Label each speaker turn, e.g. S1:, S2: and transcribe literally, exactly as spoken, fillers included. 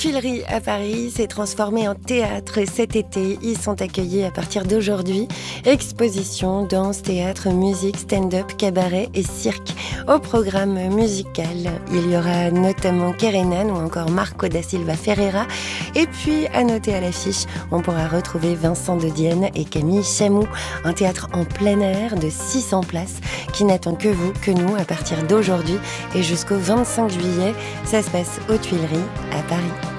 S1: Tuileries à Paris s'est transformé en théâtre cet été. Ils sont accueillis à partir d'aujourd'hui. Exposition, danse, théâtre, musique, stand-up, cabaret et cirque. Au programme musical, il y aura notamment Kerenan ou encore Marco da Silva Ferreira. Et puis, à noter à l'affiche, on pourra retrouver Vincent de Dienne et Camille Chamou. Un théâtre en plein air de six cents places qui n'attend que vous, que nous, à partir d'aujourd'hui et jusqu'au vingt-cinq juillet. Ça se passe aux Tuileries à Paris.